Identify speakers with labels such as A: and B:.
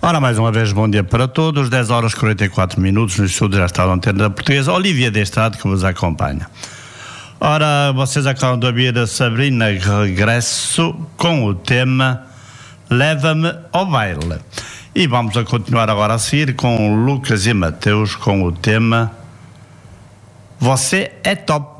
A: Ora, mais uma vez, bom dia para todos. 10 horas e 44 minutos no estúdio já está a Antena Portuguesa. Olivia Destrade que vos acompanha. Ora, vocês acabam de ouvir a Sabrina Regresso com o tema Leva-me ao Baile. E vamos a continuar agora a seguir com Lucas e Mateus com o tema Você é Top.